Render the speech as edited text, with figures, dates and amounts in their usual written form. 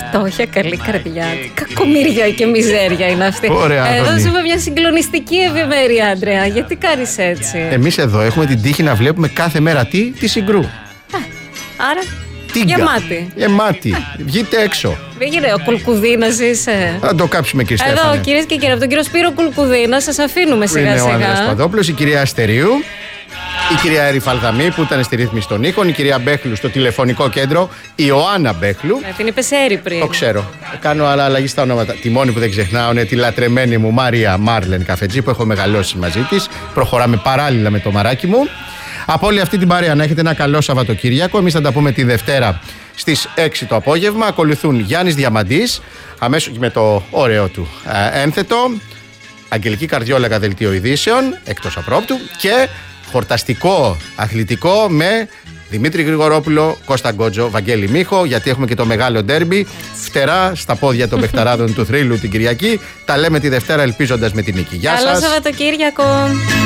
Φτώχεια, καλή καρδιά. Τι κακομοιριά και μιζέρια είναι αυτή. Εδώ ζούμε μια συγκλονιστική ευημερία, Αντρέα. Γιατί κάνεις έτσι? Εμείς εδώ έχουμε την τύχη να βλέπουμε κάθε μέρα τη Συγκρού. Άρα. Γεμάτη. Βγείτε έξω. Πήγαινε, ο Κουλκουδίνας είσαι. Θα το κάψουμε, κύριε Στέφανε. Εδώ, κυρίες και κύριοι, από τον κύριο Σπύρο Κουλκουδίνα, σας αφήνουμε σιγά-σιγά. Είναι ο Άνδρας Παδόπουλος, η κυρία Αστερίου, η κυρία Ερυφαλδαμή που ήταν στη ρύθμιση των ήχων, η κυρία Μπέχλου στο τηλεφωνικό κέντρο, η Ιωάννα Μπέχλου. Την είπε Σέρι πριν. Το ξέρω. Κάνω αλλαγή στα ονόματα. Τη μόνη που δεν ξεχνάω είναι τη λατρεμένη μου Μάρια Μάρλεν Καφετζή που έχω μεγαλώσει μαζί της. Προχωράμε παράλληλα με το μαράκι μου. Από όλη αυτή την παρέα να έχετε ένα καλό Σαββατοκύριακο. Εμείς θα τα πούμε τη Δευτέρα στις 6 το απόγευμα. Ακολουθούν Γιάννης Διαμαντής, αμέσως με το ωραίο του ένθετο, Αγγελική Καρδιόλαγα Δελτίο Ειδήσεων, εκτός απρόπτου, και χορταστικό αθλητικό με Δημήτρη Γρηγορόπουλο, Κώστα Γκότζο, Βαγγέλη Μίχο, γιατί έχουμε και το μεγάλο ντέρμπι. Φτερά στα πόδια των παιχταράδων του θρύλου την Κυριακή. Τα λέμε τη Δευτέρα, ελπίζοντας με την νίκη. Γεια σας. Καλό Σαββατοκύριακο.